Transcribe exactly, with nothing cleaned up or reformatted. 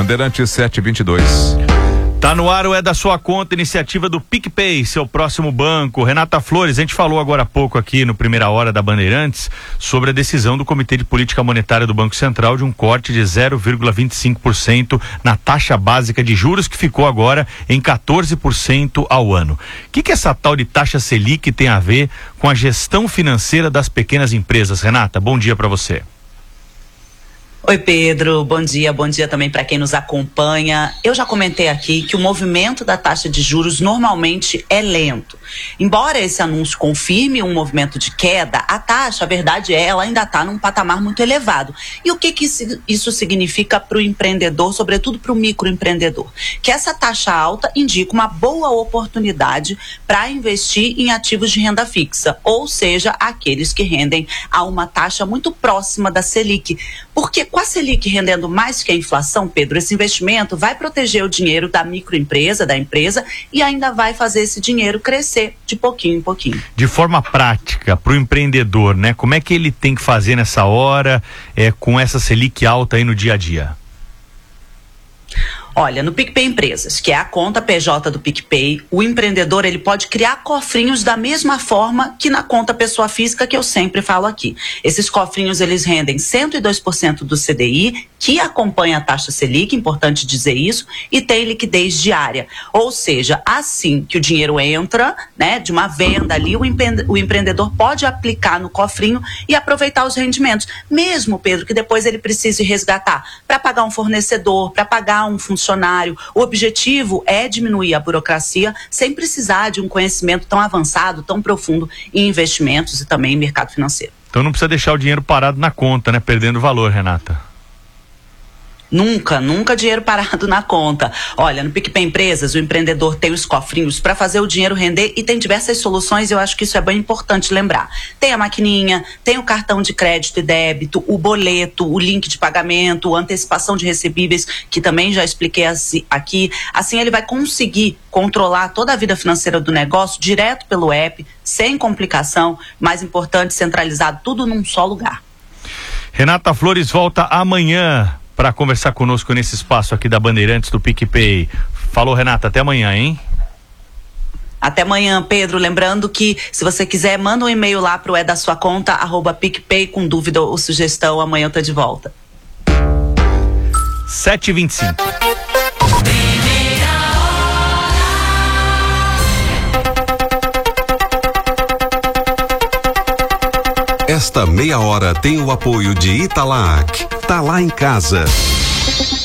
Bandeirantes sete e vinte e dois. Tá no ar o É da Sua Conta, iniciativa do PicPay, seu próximo banco. Renata Flores, a gente falou agora há pouco aqui no Primeira Hora da Bandeirantes sobre a decisão do Comitê de Política Monetária do Banco Central de um corte de zero vírgula vinte e cinco por cento na taxa básica de juros, que ficou agora em quatorze por cento ao ano. O que que essa tal de taxa Selic tem a ver com a gestão financeira das pequenas empresas? Renata, bom dia para você. Oi, Pedro, bom dia, bom dia também para quem nos acompanha. Eu já comentei aqui que o movimento da taxa de juros normalmente é lento. Embora esse anúncio confirme um movimento de queda, a taxa, a verdade é, ela ainda está num patamar muito elevado. E o que que isso significa para o empreendedor, sobretudo para o microempreendedor? Que essa taxa alta indica uma boa oportunidade para investir em ativos de renda fixa, ou seja, aqueles que rendem a uma taxa muito próxima da Selic. Porque com a Selic rendendo mais que a inflação, Pedro, esse investimento vai proteger o dinheiro da microempresa, da empresa, e ainda vai fazer esse dinheiro crescer de pouquinho em pouquinho. De forma prática, para o empreendedor, né? Como é que ele tem que fazer nessa hora, é, com essa Selic alta aí no dia a dia? Olha, no PicPay Empresas, que é a conta P J do PicPay, o empreendedor ele pode criar cofrinhos da mesma forma que na conta pessoa física, que eu sempre falo aqui. Esses cofrinhos eles rendem cento e dois por cento do C D I, que acompanha a taxa Selic, importante dizer isso, e tem liquidez diária. Ou seja, assim que o dinheiro entra, né, de uma venda ali, o, empre- o empreendedor pode aplicar no cofrinho e aproveitar os rendimentos. Mesmo, Pedro, que depois ele precise resgatar para pagar um fornecedor, para pagar um funcionário. O objetivo é diminuir a burocracia sem precisar de um conhecimento tão avançado, tão profundo em investimentos e também em mercado financeiro. Então não precisa deixar o dinheiro parado na conta, né? Perdendo valor, Renata. Nunca, nunca dinheiro parado na conta. Olha, no PicPay Empresas, o empreendedor tem os cofrinhos para fazer o dinheiro render e tem diversas soluções, eu acho que isso é bem importante lembrar. Tem a maquininha, tem o cartão de crédito e débito, o boleto, o link de pagamento, antecipação de recebíveis, que também já expliquei aqui. Assim ele vai conseguir controlar toda a vida financeira do negócio direto pelo app, sem complicação, mais importante, centralizado, tudo num só lugar. Renata Flores volta amanhã para conversar conosco nesse espaço aqui da Bandeirantes do PicPay. Falou, Renata, até amanhã, hein? Até amanhã, Pedro. Lembrando que, se você quiser, manda um e-mail lá pro é da sua conta, arroba PicPay, com dúvida ou sugestão. Amanhã eu tô de volta. sete e vinte e cinco. Esta meia hora tem o apoio de Italac. Tá lá em casa.